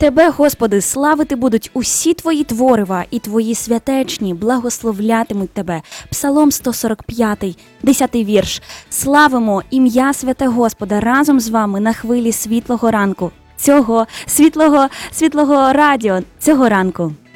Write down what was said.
Тебе, Господи, славити будуть усі Твої творива, і Твої святечні благословлятимуть Тебе. Псалом 145, 10 вірш. Славимо ім'я святе Господа разом з вами на хвилі світлого ранку. Світлого радіо цього ранку.